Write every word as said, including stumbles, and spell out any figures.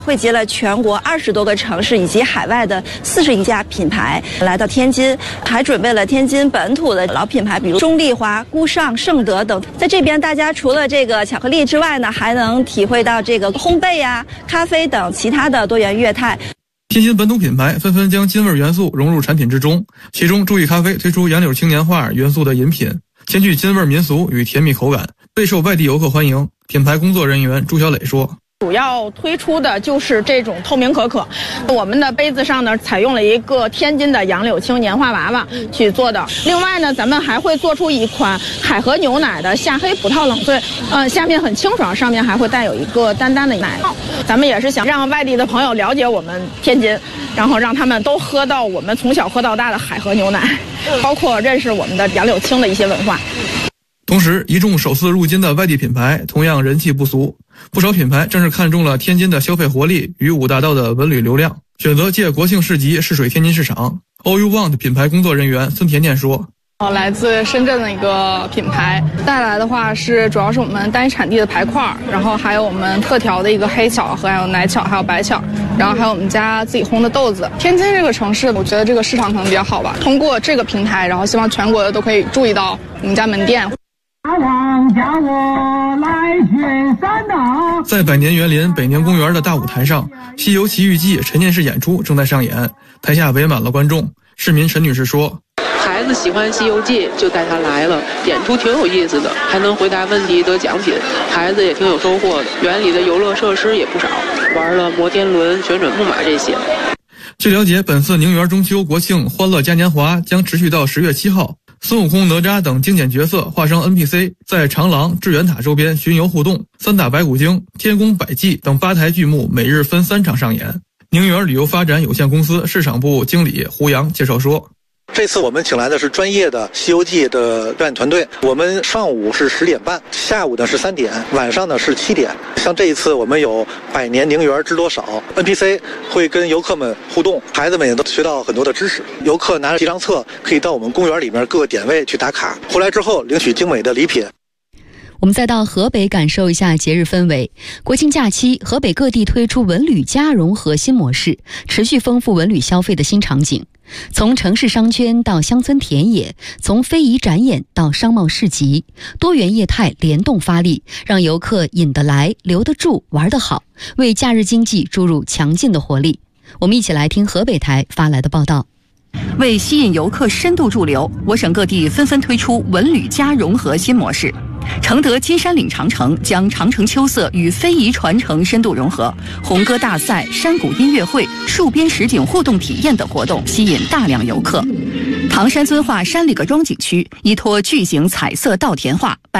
汇集了全国二十多个城市以及海外的四十一家品牌来到天津，还准备了天津本土的老品牌，比如中丽华、孤尚、盛德等。在这边，大家除了这个巧克力之外呢，还能体会到这个烘焙呀、咖啡等其他的多元业态。 天津本土品牌纷纷将津味元素融入产品之中，其中注意咖啡推出杨柳青年画元素的饮品，兼具津味民俗与甜蜜口感，备受外地游客欢迎。品牌工作人员朱小磊说。 主要推出的就是这种透明可可，我们的杯子上呢采用了一个天津的杨柳青年画娃娃去做的。另外呢，咱们还会做出一款海河牛奶的夏黑葡萄冷萃，呃，下面很清爽，上面还会带有一个淡淡的奶酪。咱们也是想让外地的朋友了解我们天津，然后让他们都喝到我们从小喝到大的海河牛奶，包括认识我们的杨柳青的一些文化。 同时，一众首次入津的外地品牌同样人气不俗，不少品牌正是看中了天津的消费活力与五大道的文旅流量，选择借国庆市集试水天津市场。All You Want 品牌工作人员孙甜甜说。 来自深圳的一个品牌带来的话是主要是我们单一产地的排块，然后还有我们特调的一个黑巧和还有奶巧还有白巧，然后还有我们家自己烘的豆子。天津这个城市我觉得这个市场可能比较好吧，通过这个平台，然后希望全国的都可以注意到我们家门店。 在百年园林北年公园的大舞台上，《西游奇遇记》沉浸式演出正在上演，台下围满了观众。市民陈女士说， 孩子喜欢《西游记》，就带他来了，演出挺有意思的，还能回答问题得奖品，孩子也挺有收获的。园里的游乐设施也不少，玩了摩天轮、旋转木马这些。 据了解，本次宁园中秋国庆欢乐嘉年华将持续到十月七号。孙悟空、哪吒等经典角色化身 N P C， 在长廊、智圆塔周边巡游互动，三打白骨精、天宫百伎等八台剧目每日分三场上演。宁园旅游发展有限公司市场部经理胡杨介绍说， 这次我们请来的是专业的《西游记》的表演团队，我们上午是十点半，下午呢是三点，晚上呢是七点。像这一次我们有百年宁园知多少 N P C 会跟游客们互动，孩子们也都学到很多的知识。游客拿着集章册可以到我们公园里面各个点位去打卡，回来之后领取精美的礼品。 我们再到河北感受一下节日氛围。国庆假期，河北各地推出文旅加融合新模式，持续丰富文旅消费的新场景。从城市商圈到乡村田野，从非遗展演到商贸市集，多元业态联动发力，让游客引得来、留得住、玩得好，为假日经济注入强劲的活力。我们一起来听河北台发来的报道。 为吸引游客深度驻留，我省各地纷纷推出文旅加融合新模式。承德金山岭长城将长城秋色与非遗传承深度融合，红歌大赛、山谷音乐会、戍边实景互动体验等活动吸引大量游客。唐山遵化山里各庄景区依托巨型彩色稻田画